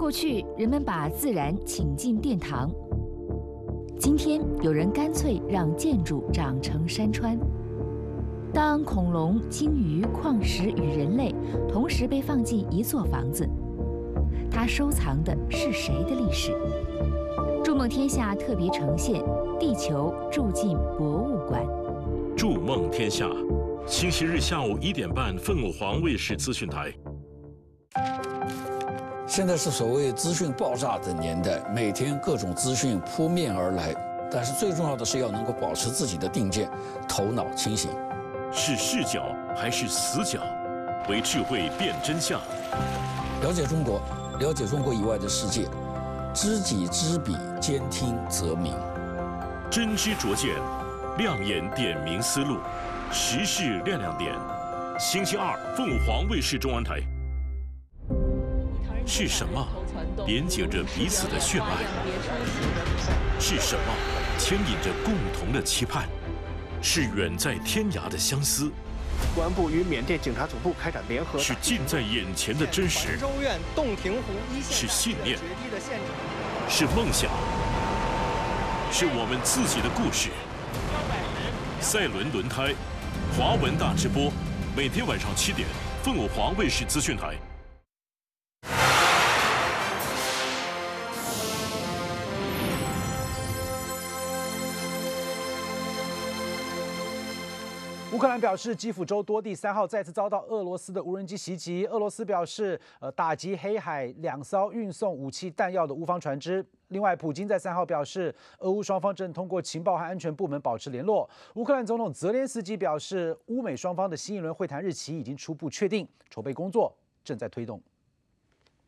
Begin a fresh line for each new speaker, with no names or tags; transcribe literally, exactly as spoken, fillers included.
过去，人们把自然请进殿堂，今天有人干脆让建筑长成山川。当恐龙、鲸鱼、矿石与人类同时被放进一座房子，它收藏的是谁的历史？筑梦天下特别呈现《地球住进博物馆》。
筑梦天下，星期日下午一点半，凤凰卫视资讯台。
现在是所谓资讯爆炸的年代，每天各种资讯扑面而来，但是最重要的是要能够保持自己的定见，头脑清醒。
是视角还是死角？为智慧辨真相。
了解中国，了解中国以外的世界，知己知彼，兼听则明。
真知灼见，亮眼点明思路，时事亮亮点。星期二，凤凰卫视中文台。是什么连接着彼此的血脉？是什么牵引着共同的期盼？是远在天涯的相思。
公安部与缅甸警察总部开展联合。
是近在眼前的真实。
州院洞庭湖一线。
是信念。是梦想。是我们自己的故事。赛伦轮胎，华文大直播，每天晚上七点，凤凰卫视资讯台。
乌克兰表示，基辅州多地三号再次遭到俄罗斯的无人机袭击。俄罗斯表示，呃，打击黑海两艘运送武器弹药的乌方船只。另外，普京在三号表示，俄乌双方正通过情报和安全部门保持联络。乌克兰总统泽连斯基表示，乌美双方的新一轮会谈日期已经初步确定，筹备工作正在推动。